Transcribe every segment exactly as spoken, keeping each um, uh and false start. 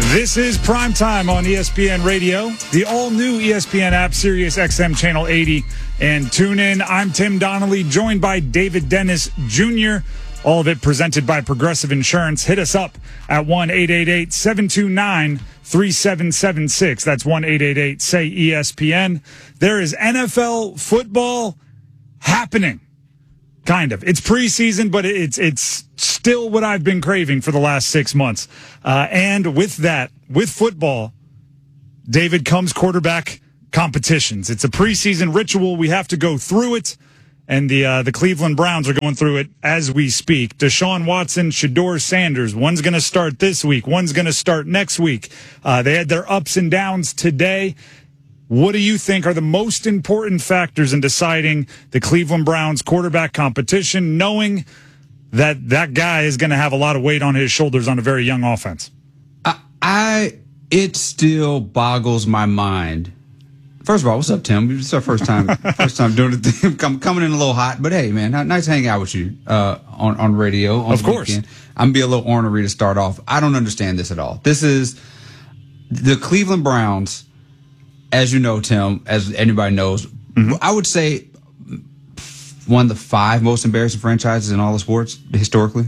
This is Primetime on E S P N Radio, the all-new E S P N app, Sirius X M Channel eighty, and tune in. I'm Tim Donnelly, joined by David Dennis Junior All of it presented by Progressive Insurance. Hit us up at one eight eight eight, seven two nine, three seven seven six. That's one eight eight eight, S A Y, E S P N. There is N F L football happening. Kind of. It's preseason, but it's it's still what I've been craving for the last six months. Uh, and with that, with football, David, comes quarterback competitions. It's a preseason ritual. We have to go through it. And the uh, the Cleveland Browns are going through it as we speak. Deshaun Watson, Shedeur Sanders. One's going to start this week. One's going to start next week. Uh, they had their ups and downs today. What do you think are the most important factors in deciding the Cleveland Browns quarterback competition, knowing that that guy is going to have a lot of weight on his shoulders on a very young offense? I, I it still boggles my mind. First of all, what's up, Tim? It's our first time, first time doing it. I'm coming in a little hot, but hey, man, nice to hang out with you uh, on on radio. On of course, weekend. I'm gonna be a little ornery to start off. I don't understand this at all. This is the Cleveland Browns. As you know, Tim, as anybody knows, mm-hmm. I would say one of the five most embarrassing franchises in all of sports historically.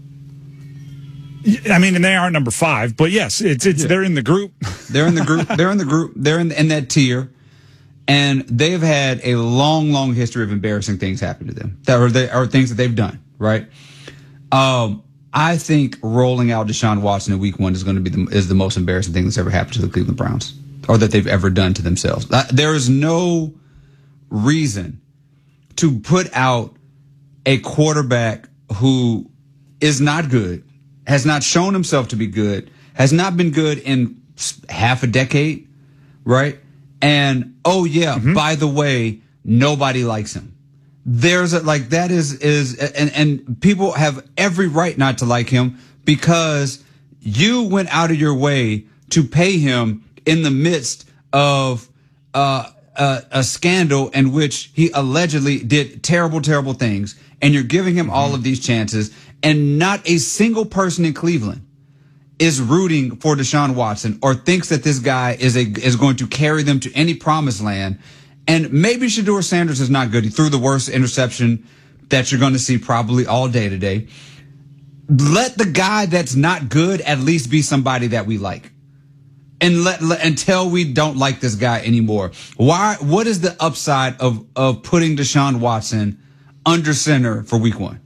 I mean, and they aren't number five, but yes, it's it's yeah. they're in the group. They're in the group. They're in the group. They're in, in that tier, and they've had a long, long history of embarrassing things happen to them. That are they are things that they've done, right? Um, I think rolling out Deshaun Watson in Week One is going to be the, is the most embarrassing thing that's ever happened to the Cleveland Browns, or that they've ever done to themselves. There is no reason to put out a quarterback who is not good, has not shown himself to be good, has not been good in half a decade, right? And, oh, yeah, mm-hmm. by the way, nobody likes him. There's a, like, that is, is, and, and people have every right not to like him because you went out of your way to pay him in the midst of uh, a, a scandal in which he allegedly did terrible, terrible things, and you're giving him mm-hmm. all of these chances, and not a single person in Cleveland is rooting for Deshaun Watson or thinks that this guy is a is going to carry them to any promised land. And maybe Shedeur Sanders is not good. He threw the worst interception that you're going to see probably all day today. Let the guy that's not good at least be somebody that we like. And let, let until we don't like this guy anymore. Why? What is the upside of of putting Deshaun Watson under center for Week One?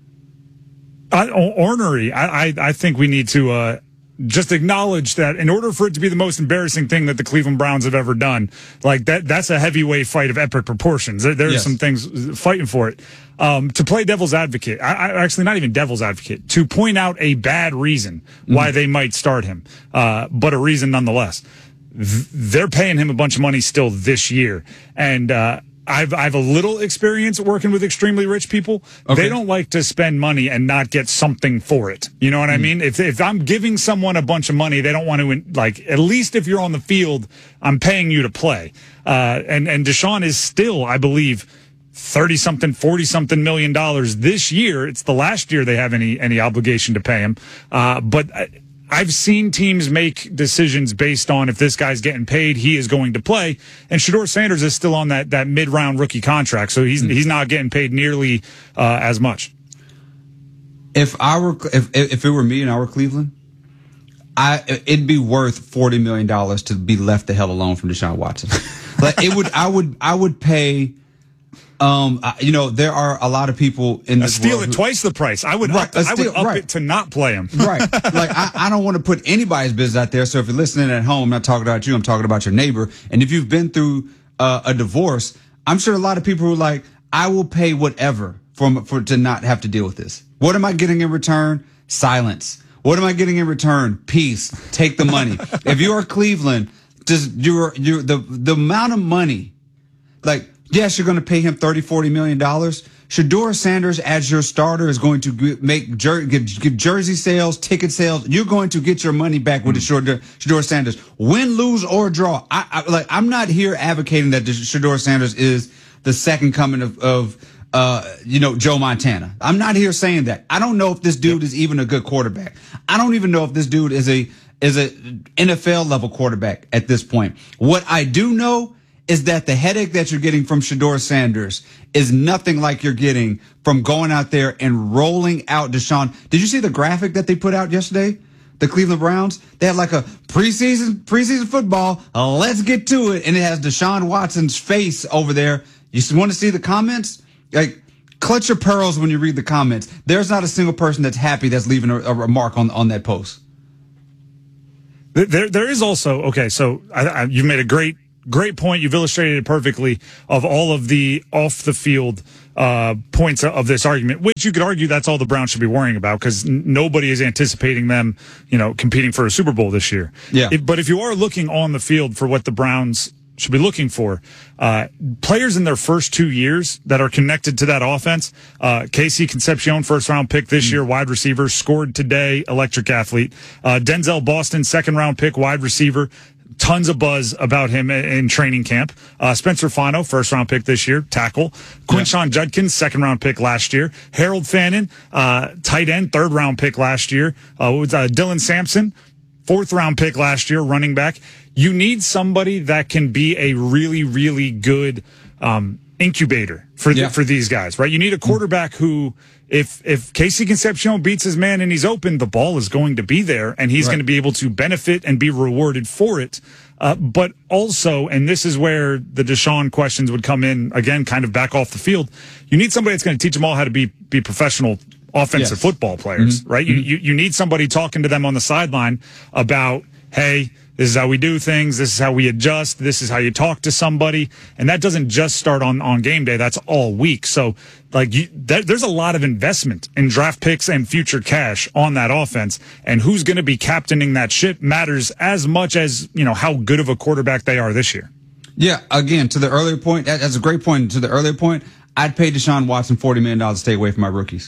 Uh, ornery. I, I I think we need to uh, just acknowledge that in order for it to be the most embarrassing thing that the Cleveland Browns have ever done, like that, that's a heavyweight fight of epic proportions. There, there yes. are some things fighting for it. Um, to play devil's advocate, I, I actually not even devil's advocate, to point out a bad reason why mm. they might start him, uh, but a reason nonetheless. Th- they're paying him a bunch of money still this year, and uh, I've I've a little experience working with extremely rich people. Okay. They don't like to spend money and not get something for it. You know what mm. I mean? If if I'm giving someone a bunch of money, they don't want to, like, at least if you're on the field, I'm paying you to play. Uh, and and Deshaun is still, I believe, thirty something, forty something million dollars this year. It's the last year they have any any obligation to pay him. Uh, but I've seen teams make decisions based on if this guy's getting paid, he is going to play. And Shedeur Sanders is still on that that mid round rookie contract, so he's mm. he's not getting paid nearly uh, as much. If I were if if it were me and I were Cleveland, I it'd be worth forty million dollars to be left the hell alone from Deshaun Watson. Like it would, I would I would pay. Um, you know, there are a lot of people in this steal world it who, twice the price. I would, right, up, I would steal, up right. it to not play him. Right. Like I, I don't want to put anybody's business out there. So if you're listening at home, I'm not talking about you. I'm talking about your neighbor. And if you've been through uh, a divorce, I'm sure a lot of people who are like, I will pay whatever for for to not have to deal with this. What am I getting in return? Silence. What am I getting in return? Peace. Take the money. If you are Cleveland, just you're you're the the amount of money, like. Yes, you're going to pay him thirty, forty million dollars. Shedeur Sanders as your starter is going to make jer- give, give jersey sales, ticket sales. You're going to get your money back with mm. the Shedeur Sanders. Win, lose, or draw. I, I, like, I'm not here advocating that Shedeur Sanders is the second coming of, of uh, you know, Joe Montana. I'm not here saying that. I don't know if this dude is even a good quarterback. I don't even know if this dude is a is an N F L level quarterback at this point. What I do know is that the headache that you're getting from Shedeur Sanders is nothing like you're getting from going out there and rolling out Deshaun. Did you see the graphic that they put out yesterday? The Cleveland Browns, they had like a preseason preseason football. Uh, let's get to it. And it has Deshaun Watson's face over there. You want to see the comments? Like, clutch your pearls when you read the comments. There's not a single person that's happy that's leaving a, a remark on, on that post. There, there is also, okay, so I, I, you've made a great Great point. You've illustrated it perfectly of all of the off the field uh, points of this argument, which you could argue that's all the Browns should be worrying about because n- nobody is anticipating them, you know, competing for a Super Bowl this year. Yeah. If, but if you are looking on the field for what the Browns should be looking for, uh, players in their first two years that are connected to that offense, uh, Casey Concepcion, first round pick this mm-hmm. year, wide receiver, scored today, electric athlete. Uh, Denzel Boston, second round pick, wide receiver. Tons of buzz about him in training camp. Uh, Spencer Fano, first round pick this year, tackle. Quinshon yeah. Judkins, second round pick last year. Harold Fannin, uh, tight end, third round pick last year. Uh, was, uh, Dylan Sampson, fourth round pick last year, running back. You need somebody that can be a really, really good um, incubator for yeah. the, for these guys, right? You need a quarterback who, if if Casey Concepcion beats his man and he's open, the ball is going to be there, and he's right. going to be able to benefit and be rewarded for it. Uh, but also, and this is where the Deshaun questions would come in, again, kind of back off the field, you need somebody that's going to teach them all how to be be professional offensive yes. football players, mm-hmm. right? Mm-hmm. You, you you need somebody talking to them on the sideline about, hey, this is how we do things. This is how we adjust. This is how you talk to somebody. And that doesn't just start on, on game day. That's all week. So, like, you, that, there's a lot of investment in draft picks and future cash on that offense. And who's going to be captaining that ship matters as much as, you know, how good of a quarterback they are this year. Yeah, again, to the earlier point, that, that's a great point. To the earlier point, I'd pay Deshaun Watson forty million dollars to stay away from my rookies.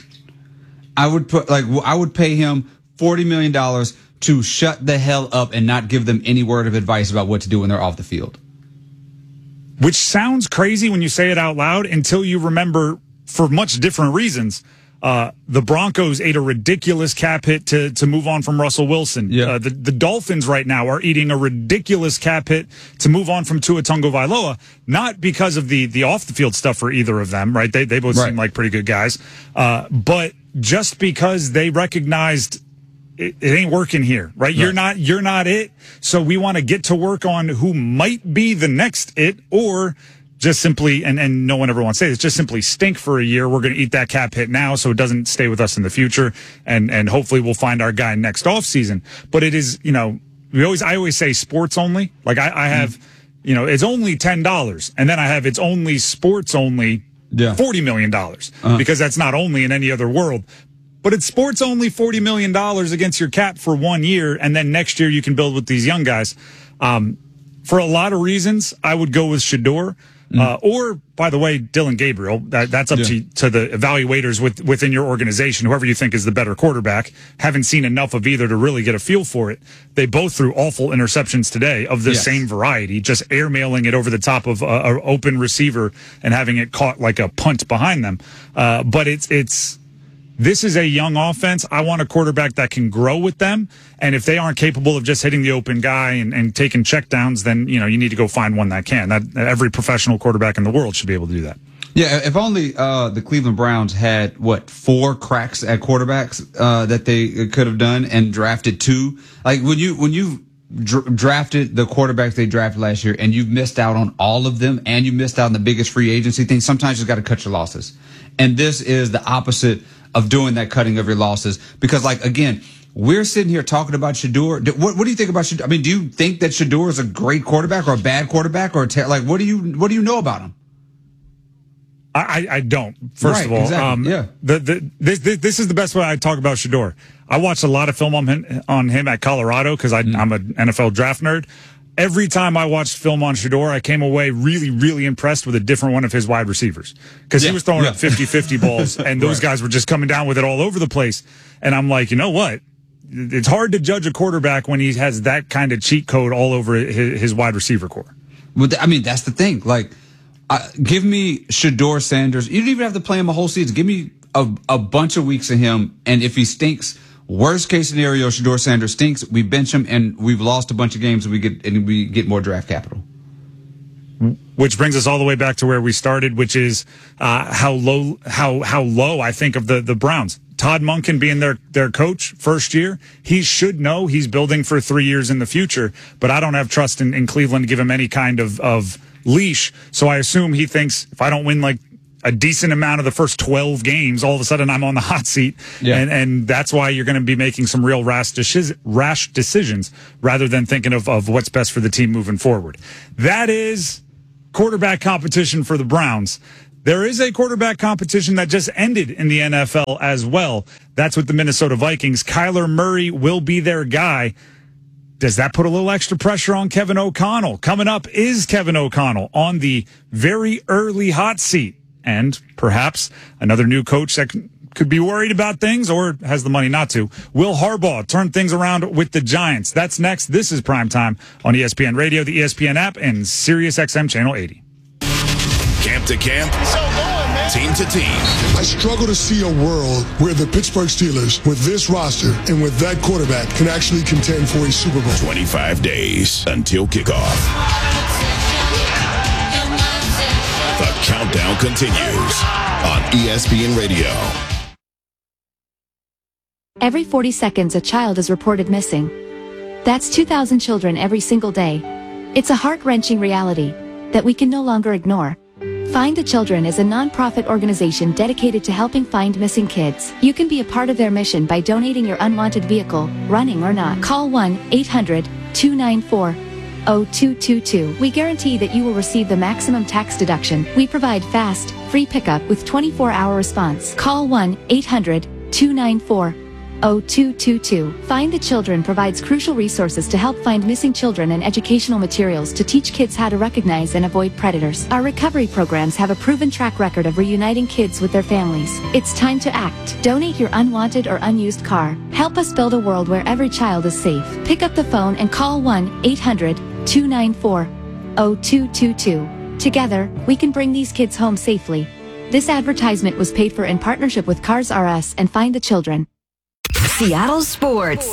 I would put, like, I would pay him forty million dollars to shut the hell up and not give them any word of advice about what to do when they're off the field. Which sounds crazy when you say it out loud until you remember, for much different reasons, uh, the Broncos ate a ridiculous cap hit to, to move on from Russell Wilson. Yeah. Uh, the, the Dolphins right now are eating a ridiculous cap hit to move on from Tua Tagovailoa, not because of the, the off-the-field stuff for either of them, right? They, they both right. seem like pretty good guys. Uh, but just because they recognized It, it ain't working here, right? right? You're not, you're not it. So we want to get to work on who might be the next it, or just simply, and, and no one ever wants to say this, just simply stink for a year. We're going to eat that cap hit now so it doesn't stay with us in the future. And, and hopefully we'll find our guy next off season. But it is, you know, we always, I always say sports only. Like I, I have, mm. you know, it's only ten dollars. And then I have, it's only sports only yeah. forty million dollars uh-huh. because that's not only in any other world. But it's sports only forty million dollars against your cap for one year, and then next year you can build with these young guys. Um, for a lot of reasons, I would go with Shedeur. Mm. Uh, or, by the way, Dylan Gabriel. That, that's up yeah. to, to the evaluators with, within your organization, whoever you think is the better quarterback. Haven't seen enough of either to really get a feel for it. They both threw awful interceptions today of the yes. same variety, just airmailing it over the top of an open receiver and having it caught like a punt behind them. Uh, but it's it's... This is a young offense. I want a quarterback that can grow with them. And if they aren't capable of just hitting the open guy and, and taking checkdowns, then, you know, you need to go find one that can. That every professional quarterback in the world should be able to do that. Yeah, if only uh, the Cleveland Browns had, what, four cracks at quarterbacks uh, that they could have done and drafted two. Like, when you when you dr- drafted the quarterbacks they drafted last year and you've missed out on all of them and you missed out on the biggest free agency thing, sometimes you've got to cut your losses. And this is the opposite of doing that cutting of your losses. Because, like, again, we're sitting here talking about Shedeur. What, what do you think about Shedeur? I mean, do you think that Shedeur is a great quarterback or a bad quarterback or a ter- like, what do you what do you know about him? I, I don't. First right, of all, exactly. um, yeah. the, the, this, this this is the best way I talk about Shedeur. I watched a lot of film on him, on him at Colorado because mm. I'm an N F L draft nerd. Every time I watched film on Shedeur, I came away really, really impressed with a different one of his wide receivers. Because yeah, he was throwing yeah. up fifty-fifty balls, and those right. guys were just coming down with it all over the place. And I'm like, you know what? It's hard to judge a quarterback when he has that kind of cheat code all over his, his wide receiver core. Well, I mean, that's the thing. Like, uh, give me Shedeur Sanders. You don't even have to play him a whole season. Give me a, a bunch of weeks of him, and if he stinks Worst case scenario, Shedeur Sanders stinks. We bench him, and we've lost a bunch of games, and we get and we get more draft capital. Which brings us all the way back to where we started, which is uh, how low, how how low I think of the the Browns. Todd Monken being their their coach first year, he should know he's building for three years in the future. But I don't have trust in, in Cleveland to give him any kind of of leash. So I assume he thinks if I don't win like a decent amount of the first twelve games, all of a sudden I'm on the hot seat. Yeah. And, and that's why you're going to be making some real rash, deci- rash decisions rather than thinking of, of what's best for the team moving forward. That is quarterback competition for the Browns. There is a quarterback competition that just ended in the N F L as well. That's with the Minnesota Vikings. Kyler Murray will be their guy. Does that put a little extra pressure on Kevin O'Connell? Coming up is Kevin O'Connell on the very early hot seat. And perhaps another new coach that could be worried about things or has the money not to. Will Harbaugh turn things around with the Giants? That's next. This is Primetime on E S P N Radio, the E S P N app, and Sirius X M Channel eighty. Camp to camp, team to team. I struggle to see a world where the Pittsburgh Steelers, with this roster and with that quarterback, can actually contend for a Super Bowl. twenty-five days until kickoff. The countdown continues on E S P N Radio. Every forty seconds, a child is reported missing. That's two thousand children every single day. It's a heart-wrenching reality that we can no longer ignore. Find the Children is a non-profit organization dedicated to helping find missing kids. You can be a part of their mission by donating your unwanted vehicle, running or not. Call one eight hundred two nine four oh two two two. We guarantee that you will receive the maximum tax deduction. We provide fast, free pickup with twenty-four hour response. Call one eight hundred two nine four oh two two two. Find the Children provides crucial resources to help find missing children and educational materials to teach kids how to recognize and avoid predators. Our recovery programs have a proven track record of reuniting kids with their families. It's time to act. Donate your unwanted or unused car. Help us build a world where every child is safe. Pick up the phone and call one eight hundred two nine four oh two two two. Together, we can bring these kids home safely. This advertisement was paid for in partnership with Cars R Us and Find the Children. Seattle Sports.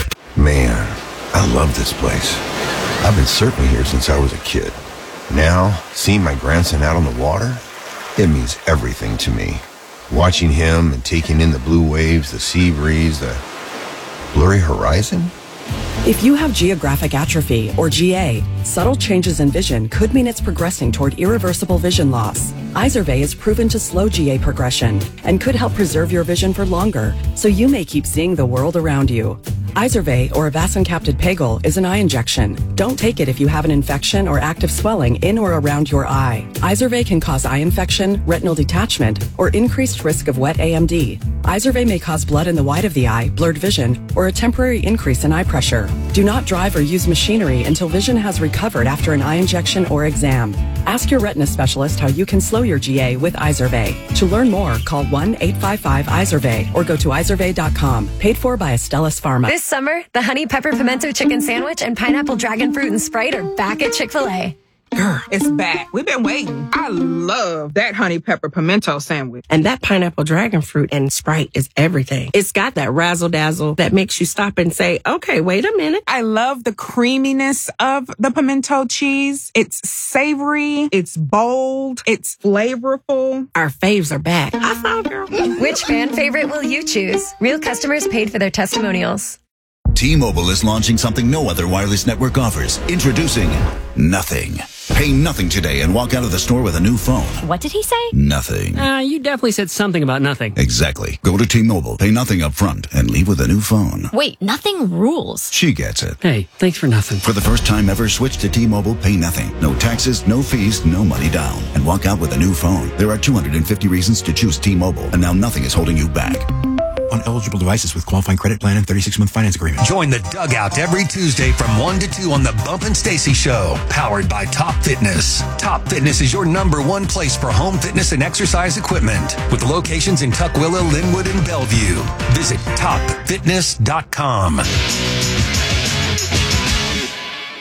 Man, I love this place. I've been surfing here since I was a kid. Now, seeing my grandson out on the water, it means everything to me. Watching him and taking in the blue waves, the sea breeze, the blurry horizon. If you have geographic atrophy, or G A, subtle changes in vision could mean it's progressing toward irreversible vision loss. Izervay is proven to slow G A progression and could help preserve your vision for longer, so you may keep seeing the world around you. Izervay, or avacincaptad pegol, is an eye injection. Don't take it if you have an infection or active swelling in or around your eye. Izervay can cause eye infection, retinal detachment, or increased risk of wet A M D. Izervay may cause blood in the white of the eye, blurred vision, or a temporary increase in eye pressure. Do not drive or use machinery until vision has recovered after an eye injection or exam. Ask your retina specialist how you can slow your G A with Izervay. To learn more, call one eight five five Izervay or go to izervay dot com. Paid for by Astellas Pharma. This summer, the Honey Pepper Pimento Chicken Sandwich and Pineapple Dragon Fruit and Sprite are back at Chick-fil-A. Girl, it's back. We've been waiting. I love that honey pepper pimento sandwich. And that pineapple dragon fruit and Sprite is everything. It's got that razzle dazzle that makes you stop and say, okay, wait a minute. I love the creaminess of the pimento cheese. It's savory. It's bold. It's flavorful. Our faves are back. I found her. Which fan favorite will you choose? Real customers paid for their testimonials. T-Mobile is launching something no other wireless network offers. Introducing Nothing. Pay nothing today and walk out of the store with a new phone. What did he say? Nothing. Uh, you definitely said something about nothing. Exactly. Go to T-Mobile, pay nothing up front, and leave with a new phone. Wait, nothing rules. She gets it. Hey, thanks for nothing. For the first time ever, switch to T-Mobile, pay nothing. No taxes, no fees, no money down. And walk out with a new phone. There are two hundred fifty reasons to choose T-Mobile, and now nothing is holding you back. On eligible devices with qualifying credit plan and thirty-six month finance agreement. Join the Dugout every Tuesday from one to two on the Bump and Stacy Show, powered by Top Fitness. Top Fitness is your number one place for home fitness and exercise equipment, with locations in Tukwila, Linwood, and Bellevue. Visit top fitness dot com.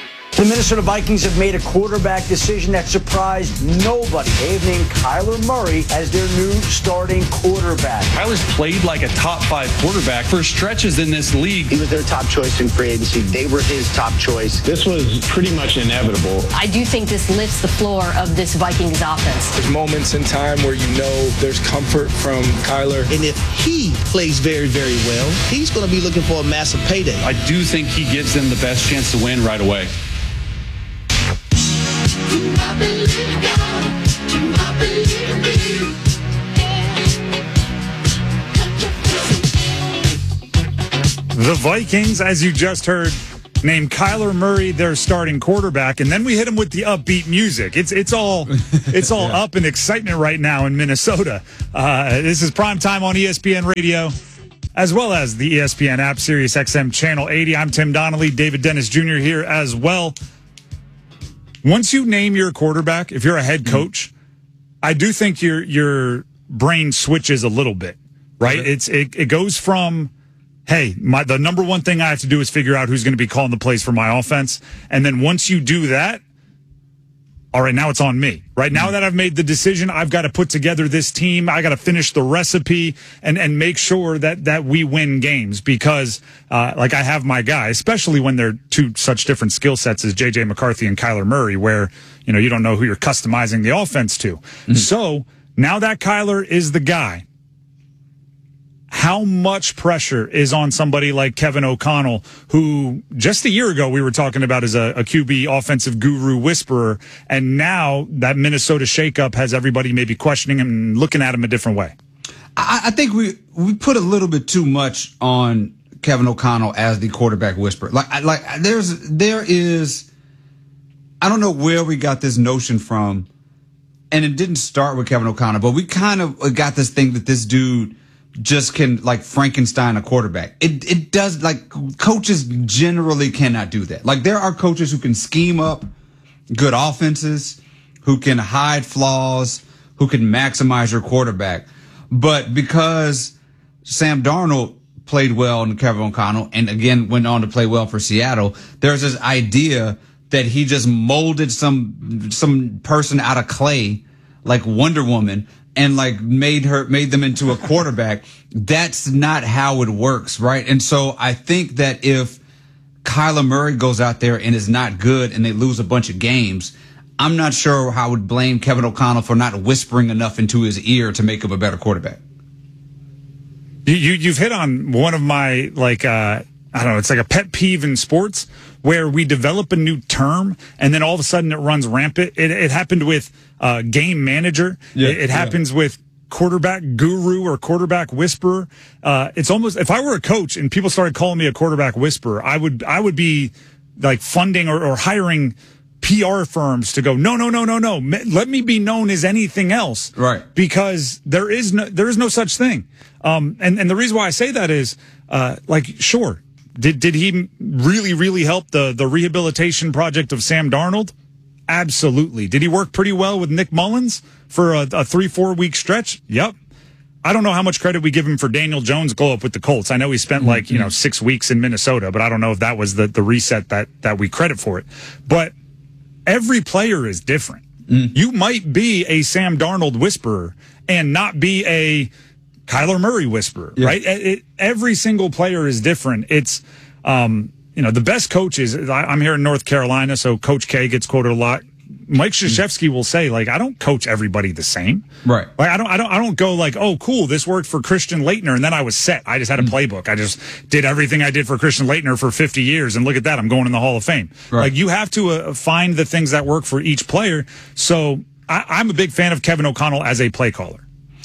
The Minnesota Vikings have made a quarterback decision that surprised nobody. They've named Kyler Murray as their new starting quarterback. Kyler's played like a top five quarterback for stretches in this league. He was their top choice in free agency. They were his top choice. This was pretty much inevitable. I do think this lifts the floor of this Vikings offense. There's moments in time where you know there's comfort from Kyler. And if he plays very, very well, he's going to be looking for a massive payday. I do think he gives them the best chance to win right away. The Vikings, as you just heard, named Kyler Murray their starting quarterback, and then we hit him with the upbeat music. It's it's all it's all yeah. up and excitement right now in Minnesota. Uh, this is Prime Time on E S P N Radio, as well as the E S P N app, Sirius X M Channel eighty. I'm Tim Donnelly, David Dennis Junior here as well. Once you name your quarterback, if you're a head coach, mm-hmm. I do think your your brain switches a little bit, right? Okay. It's it, it goes from, hey, my the number one thing I have to do is figure out who's going to be calling the plays for my offense. And then once you do that, all right, now it's on me. Right now that I've made the decision, I've got to put together this team. I got to finish the recipe and, and make sure that, that we win games because, uh, like I have my guy, especially when they're two such different skill sets as J J McCarthy and Kyler Murray, where, you know, you don't know who you're customizing the offense to. Mm-hmm. So now that Kyler is the guy, how much pressure is on somebody like Kevin O'Connell, who just a year ago we were talking about as a, a Q B offensive guru whisperer, and now that Minnesota shakeup has everybody maybe questioning him and looking at him a different way? I, I think we we put a little bit too much on Kevin O'Connell as the quarterback whisperer. Like, like there's there is, I don't know where we got this notion from, and it didn't start with Kevin O'Connell, but we kind of got this thing that this dude just can like Frankenstein a quarterback. It it does, like, coaches generally cannot do that. Like, there are coaches who can scheme up good offenses, who can hide flaws, who can maximize your quarterback. But because Sam Darnold played well in Kevin O'Connell and again went on to play well for Seattle, there's this idea that he just molded some some person out of clay like Wonder Woman and like made her, made them into a quarterback. That's not how it works, right? And so I think that if Kyler Murray goes out there and is not good and they lose a bunch of games, I'm not sure how I would blame Kevin O'Connell for not whispering enough into his ear to make him a better quarterback. You, you you've hit on one of my, like, uh, I don't know, it's like a pet peeve in sports where we develop a new term and then all of a sudden it runs rampant. It, it happened with uh, game manager. Yeah, it, it happens yeah. with quarterback guru or quarterback whisperer. Uh, it's almost, if I were a coach and people started calling me a quarterback whisperer, I would, I would be like funding or, or hiring P R firms to go, no, no, no, no, no. Let me be known as anything else. Right. Because there is no, there is no such thing. Um, and, and the reason why I say that is, uh, like, sure. Did, did he really, really help the, the rehabilitation project of Sam Darnold? Absolutely. Did he work pretty well with Nick Mullins for a, a three, four week stretch? Yep. I don't know how much credit we give him for Daniel Jones' glow up with the Colts. I know he spent like, you know, six weeks in Minnesota, but I don't know if that was the, the reset that, that we credit for it. But every player is different. Mm. You might be a Sam Darnold whisperer and not be a Kyler Murray whisperer, yeah. right? It, it, every single player is different. It's, um, you know, the best coaches, I, I'm here in North Carolina, so Coach K gets quoted a lot. Mike Krzyzewski will say, like, I don't coach everybody the same. Right. Like, I don't, I don't, I don't go like, oh, cool, this worked for Christian Laettner, and then I was set. I just had a playbook. I just did everything I did for Christian Laettner for fifty years, and look at that, I'm going in the Hall of Fame. Right. Like, you have to uh, find the things that work for each player. So I, I'm a big fan of Kevin O'Connell as a play caller.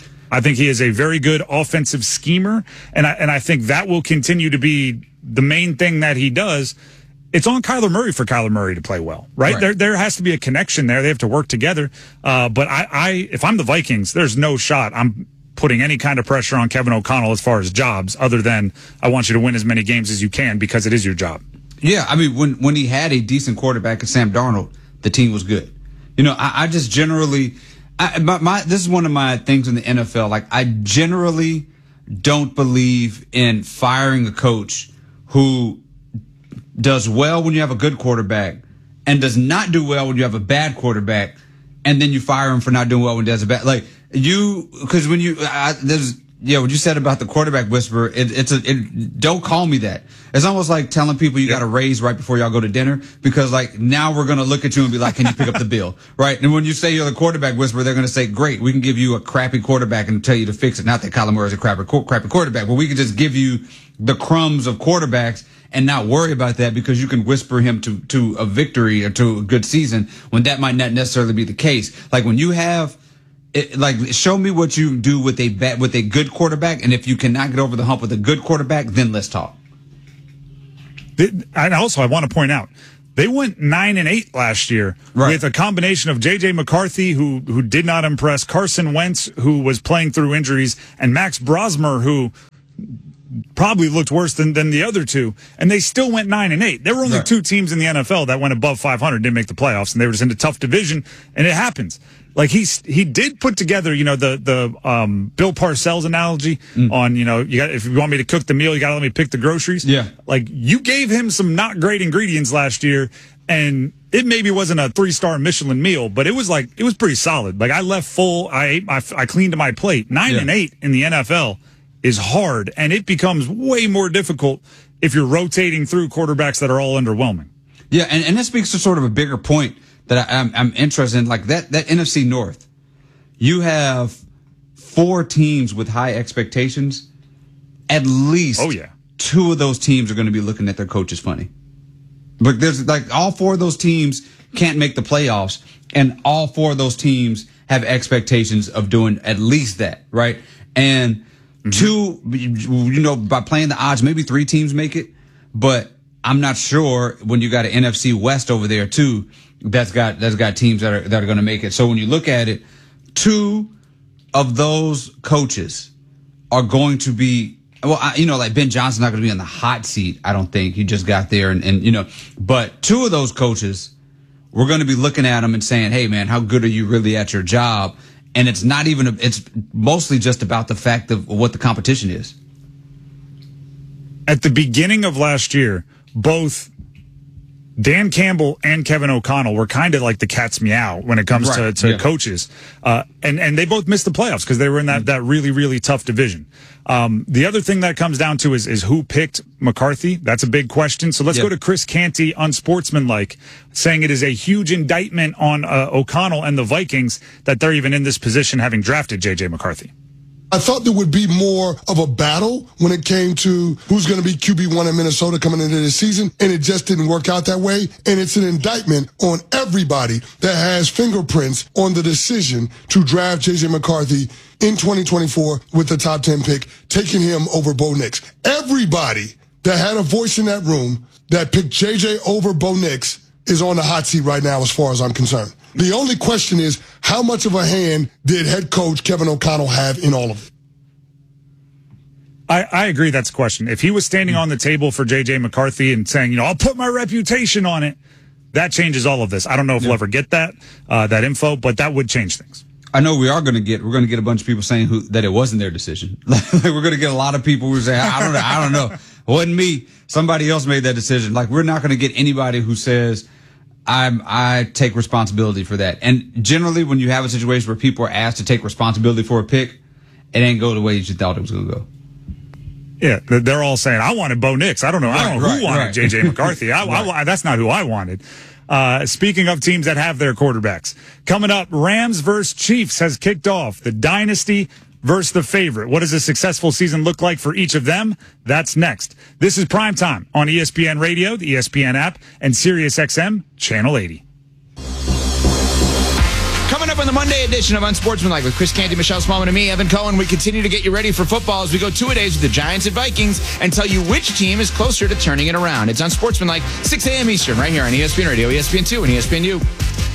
I think he is a very good offensive schemer, and I, and I think that will continue to be the main thing that he does. It's on Kyler Murray for Kyler Murray to play well, right? right. There there has to be a connection there. They have to work together. Uh, but I, I, if I'm the Vikings, there's no shot I'm putting any kind of pressure on Kevin O'Connell as far as jobs, other than I want you to win as many games as you can because it is your job. Yeah, I mean, when, when he had a decent quarterback at Sam Darnold, the team was good. You know, I, I just generally... I, my, my, this is one of my things in the N F L. Like, I generally don't believe in firing a coach who does well when you have a good quarterback and does not do well when you have a bad quarterback, and then you fire him for not doing well when he does a bad, like you, because when you, I, there's, yeah, what you said about the quarterback whisperer, it, it's a, it, don't call me that. It's almost like telling people you got to raise right before y'all go to dinner, because like now we're going to look at you and be like, can you pick up the bill? Right. And when you say you're the quarterback whisperer, they're going to say, great, we can give you a crappy quarterback and tell you to fix it. Not that Kyler Murray is a crappy, crappy quarterback, but we can just give you the crumbs of quarterbacks and not worry about that, because you can whisper him to, to a victory or to a good season when that might not necessarily be the case. Like when you have, It, like, show me what you do with a bad, with a good quarterback, and if you cannot get over the hump with a good quarterback, then let's talk. And also, I want to point out, they went nine and eight last year right. with a combination of J J McCarthy, who who did not impress, Carson Wentz, who was playing through injuries, and Max Brosmer, who probably looked worse than, than the other two, and they still went nine and eight. There were only right. two teams in the N F L that went above five hundred, didn't make the playoffs, and they were just in a tough division, and it happens. Like he's he did put together, you know, the the um, Bill Parcells analogy mm. on, you know, you got if you want me to cook the meal, you got to let me pick the groceries. Yeah, like you gave him some not great ingredients last year, and it maybe wasn't a three star Michelin meal, but it was like it was pretty solid. Like I left full, I ate my, I cleaned my plate. Nine yeah. and eight in the N F L is hard, and it becomes way more difficult if you're rotating through quarterbacks that are all underwhelming. Yeah, and, and that speaks to sort of a bigger point that I, I'm, I'm interested in, like that, that N F C North. You have four teams with high expectations. At least oh, yeah. two of those teams are going to be looking at their coaches funny. But there's like all four of those teams can't make the playoffs, and all four of those teams have expectations of doing at least that, right? And mm-hmm. two, you know, by playing the odds, maybe three teams make it, but I'm not sure when you got an N F C West over there too. That's got that's got teams that are that are going to make it. So when you look at it, two of those coaches are going to be well, I, you know, like Ben Johnson's not going to be on the hot seat. I don't think he just got there, and, and you know, but two of those coaches, we're going to be looking at them and saying, "Hey, man, how good are you really at your job?" And it's not even a, it's mostly just about the fact of what the competition is. At the beginning of last year, both Dan Campbell and Kevin O'Connell were kind of like the cat's meow when it comes right. to, to yeah. coaches. Uh, and, and they both missed the playoffs because they were in that, that really, really tough division. Um, the other thing that comes down to is, is who picked McCarthy. That's a big question. So let's yeah. go to Chris Canty, unsportsmanlike, saying it is a huge indictment on uh, O'Connell and the Vikings that they're even in this position having drafted J J McCarthy. I thought there would be more of a battle when it came to who's going to be Q B one in Minnesota coming into this season, and it just didn't work out that way. And it's an indictment on everybody that has fingerprints on the decision to draft J J McCarthy in twenty twenty-four with the top ten pick, taking him over Bo Nix. Everybody that had a voice in that room that picked J J over Bo Nix is on the hot seat right now as far as I'm concerned. The only question is, how much of a hand did head coach Kevin O'Connell have in all of it? I, I agree that's a question. If he was standing on the table for J J McCarthy and saying, you know, I'll put my reputation on it, that changes all of this. I don't know if yeah. we'll ever get that, uh, that info, but that would change things. I know we are going to get, we're going to get a bunch of people saying who, that it wasn't their decision. We're going to get a lot of people who say, I don't know, I don't know. It wasn't me. Somebody else made that decision. Like, we're not going to get anybody who says, I'm, I take responsibility for that. And generally, when you have a situation where people are asked to take responsibility for a pick, it ain't go the way you thought it was going to go. Yeah, they're all saying, I wanted Bo Nix. I don't know. Right, I don't know who right, wanted right. J J McCarthy. I, right. I, that's not who I wanted. Uh, speaking of teams that have their quarterbacks, coming up, Rams versus Chiefs has kicked off. The dynasty versus the favorite. What does a successful season look like for each of them? That's next. This is Primetime on E S P N Radio, the E S P N app, and Sirius X M Channel eighty. Coming up on the Monday edition of Unsportsmanlike with Chris Canty, Michelle Smallman, and me, Evan Cohen, we continue to get you ready for football as we go two-a-days with the Giants and Vikings and tell you which team is closer to turning it around. It's Unsportsmanlike, six a.m. Eastern, right here on E S P N Radio, E S P N two, and E S P N U.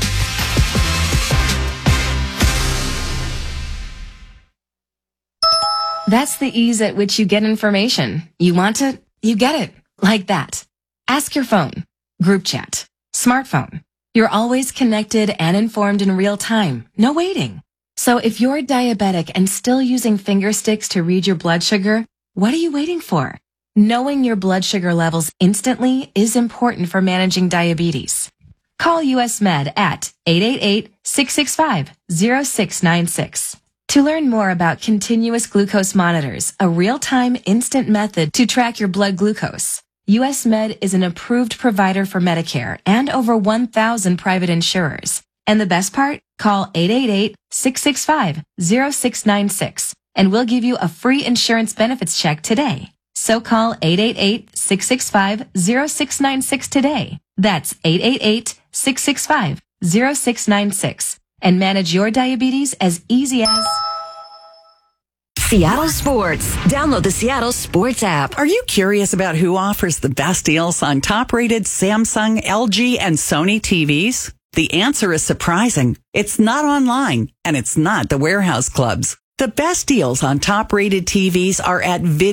That's the ease at which you get information. You want it, you get it. Like that. Ask your phone. Group chat. Smartphone. You're always connected and informed in real time. No waiting. So if you're diabetic and still using finger sticks to read your blood sugar, what are you waiting for? Knowing your blood sugar levels instantly is important for managing diabetes. Call U S Med at eight eight eight, six six five, zero six nine six. To learn more about continuous glucose monitors, a real-time instant method to track your blood glucose, U S Med is an approved provider for Medicare and over one thousand private insurers. And the best part? Call eight eight eight, six six five, zero six nine six and we'll give you a free insurance benefits check today. So call eight eight eight, six six five, zero six nine six today. That's eight eight eight, six six five, zero six nine six and manage your diabetes as easy as Seattle Sports. Download the Seattle Sports app. Are you curious about who offers the best deals on top-rated Samsung, L G, and Sony T Vs? The answer is surprising. It's not online, and it's not the warehouse clubs. The best deals on top-rated T Vs are at Video.